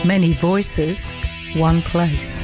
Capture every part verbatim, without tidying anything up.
Many voices, one place.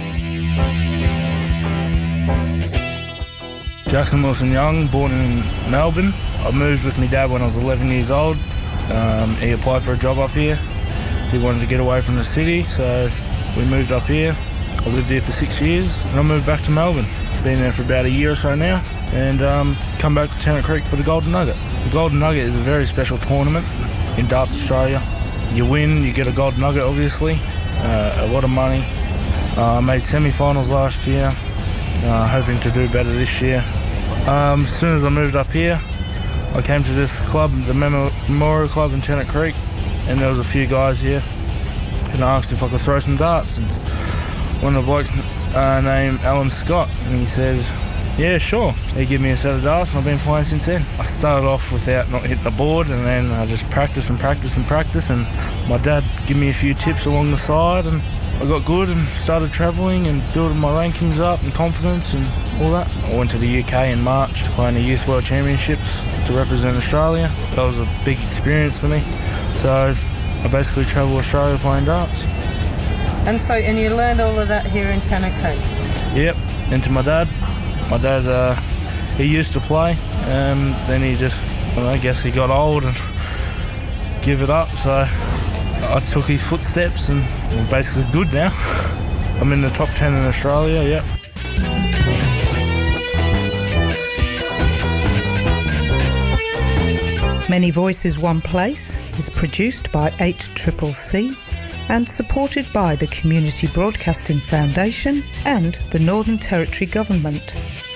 Jackson Wilson Young, born in Melbourne. I moved with my dad when I was eleven years old. Um, he applied for a job up here. He wanted to get away from the city, so we moved up here. I lived here for six years and I moved back to Melbourne. Been there for about a year or so now, and um, come back to Tennant Creek for the Golden Nugget. The Golden Nugget is a very special tournament in Darts Australia. You win, you get a Golden Nugget obviously, uh, a lot of money. I uh, made semi-finals last year, uh, hoping to do better this year. Um, as soon as I moved up here, I came to this club, the Memorial Club in Tennant Creek, and there was a few guys here, and I asked if I could throw some darts. And one of the blokes uh, named Alan Scott, and he said, yeah, sure. He gave me a set of darts and I've been playing since then. I started off without not hitting the board, and then I just practiced and practiced and practiced, and my dad gave me a few tips along the side, and I got good and started travelling and building my rankings up and confidence and all that. I went to the U K in March to play in the Youth World Championships to represent Australia. That was a big experience for me. So I basically travelled Australia playing darts. And so, and you learned all of that here in Tennant Creek? Yep, and to my dad. My dad, uh, he used to play, um, then he just, well, I guess he got old and give it up, so I took his footsteps and I'm basically good now. I'm in the top ten in Australia, yep. Many Voices, One Place is produced by eight C C C and supported by the Community Broadcasting Foundation and the Northern Territory Government.